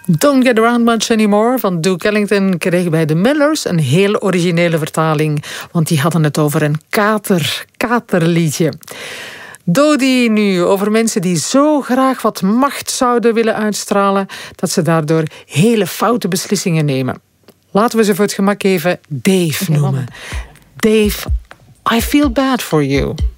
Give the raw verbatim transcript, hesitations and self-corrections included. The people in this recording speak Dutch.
Don't Get Around Much Anymore van Duke Ellington kreeg bij de Millers een heel originele vertaling, want die hadden het over een kater, katerliedje. Dodie nu over mensen die zo graag wat macht zouden willen uitstralen dat ze daardoor hele foute beslissingen nemen. Laten we ze voor het gemak even Dave noemen. Dave, I feel bad for you.